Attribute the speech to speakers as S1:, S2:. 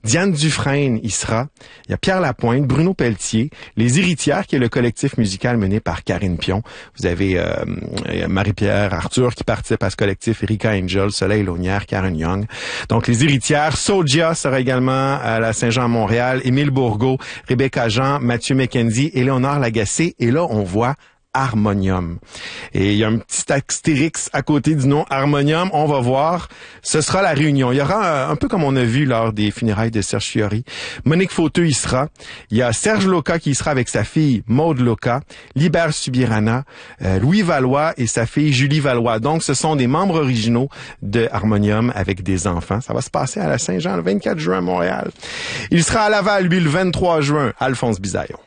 S1: Diane Dufresne y sera. Il y a Pierre Lapointe, Bruno Pelletier, Les Héritières, qui est le collectif musical mené par Karine Pion. Vous avez Marie-Pierre Arthur qui participe à ce collectif, Erika Angel, Soleil Launière, Karen Young. Donc, Les Héritières. Soulja sera également à la Saint-Jean à Montréal. Émile Bourgault, Rebecca Jean, Mathieu McKenzie, Éléonore Lagacé. Et là, on voit Harmonium. Et il y a un petit astérix à côté du nom Harmonium. On va voir. Ce sera la réunion. Il y aura un peu comme on a vu lors des funérailles de Serge Fiori. Monique Fauteux y sera. Il y a Serge Loca qui y sera avec sa fille Maude Loca, Libère Subirana, Louis Valois et sa fille Julie Valois. Donc, ce sont des membres originaux de Harmonium avec des enfants. Ça va se passer à la Saint-Jean le 24 juin à Montréal. Il sera à Laval, lui, le 23 juin, Alphonse Bisaillon.